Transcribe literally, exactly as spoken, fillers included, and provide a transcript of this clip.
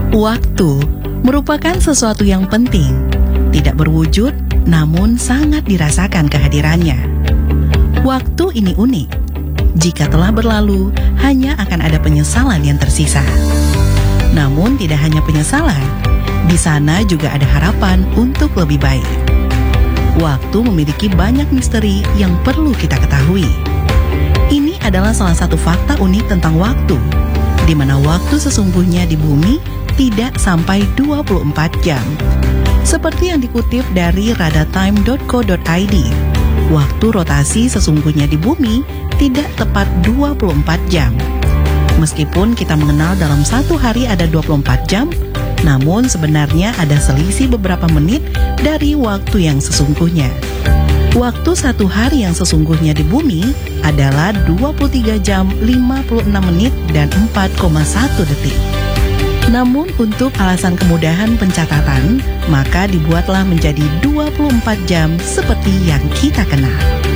Waktu merupakan sesuatu yang penting, tidak berwujud namun sangat dirasakan kehadirannya. Waktu ini unik. Jika telah berlalu, hanya akan ada penyesalan yang tersisa. Namun tidak hanya penyesalan, di sana juga ada harapan untuk lebih baik. Waktu memiliki banyak misteri yang perlu kita ketahui. Ini adalah salah satu fakta unik tentang waktu, di mana waktu sesungguhnya di bumi tidak sampai dua puluh empat jam. Seperti yang dikutip dari radatime dot co dot i d, waktu rotasi sesungguhnya di bumi tidak tepat dua puluh empat jam. Meskipun kita mengenal dalam satu hari ada dua puluh empat jam, namun sebenarnya ada selisih beberapa menit dari waktu yang sesungguhnya. Waktu satu hari yang sesungguhnya di bumi adalah dua puluh tiga jam lima puluh enam menit dan empat koma satu detik. Namun untuk alasan kemudahan pencatatan, maka dibuatlah menjadi dua puluh empat jam seperti yang kita kenal.